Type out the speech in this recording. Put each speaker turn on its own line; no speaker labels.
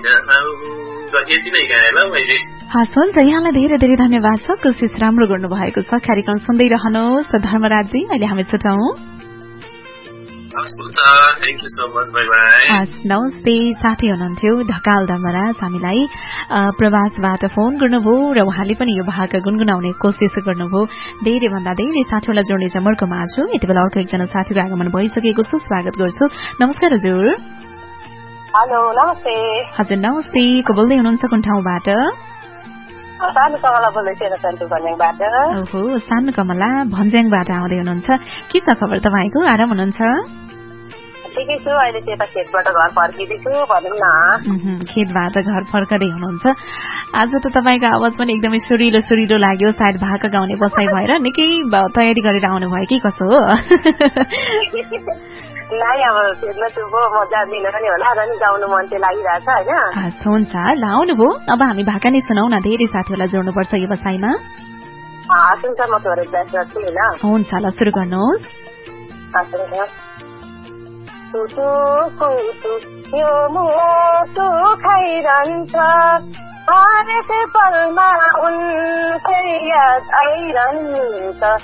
यति नै गाएँ ल मैले।
हस् हुन्छ, यहाँलाई धेरै धेरै धन्यवाद छ। कोसिस राम्रो गर्नुभएको छ। कार्यक्रम सुन्दै रहनुहोस् धर्मराजी। अहिले हामी छुटाउँ। नमस्ते। साथी हुनुहुन्थ्यो ढकाल धर्मराज, हामीलाई प्रवासबाट फोन गर्नुभयो र उहाँले पनि यो भाग गुनगुनाउने कोसिस गर्नुभयो। धेरैभन्दा धेरै साथीहरूलाई जोड्ने जमर्कोमा छु। यति बेला अर्को एकजना साथीको आगमन भइसकेको छ, स्वागत गर्छु। नमस्कार हजुर।
हेलो नमस्ते।
हजुर नमस्ते, को बोल्दै हुनुहुन्छ, कुन ठाउँबाट?
सानो कमला बोल्दैछु भन्ज्याङबाट।
ओहो, सानो कमला भन्ज्याङबाट आउँदै हुनुहुन्छ। के छ खबर तपाईँको, आराम हुनुहुन्छ?
ठिकै छु, अहिले चाहिँ यता खेतबाट घर फर्किँदैछु भनौँ न।
खेतबाट घर फर्कदै हुनुहुन्छ। आज त तपाईँको आवाज पनि एकदमै सुरिलो सुरिलो लाग्यो, सायद भाका गाउने बसाइ भएर निकै तयारी गरेर आउनुभयो कि कसो हो?
नाइ अब खेतमा चुप्पो मजा दिन पनि होला र नि गाउनु मन चाहिँ लागिरहेछ होइन।
हुन्छ ल, आउनुभयो। अब हामी भाका नै सुनाउ न, धेरै साथीहरूलाई जोड्नुपर्छ यो बसाइमा।
सुन्छ म थोरै प्रयास गर्छु होइन।
हुन्छ ल, सुरु गर्नुहोस्।
कुटु कुटु यो मुटु खाइरहन्छ, हरेक पलमा उनकै याद आइरहन्छ।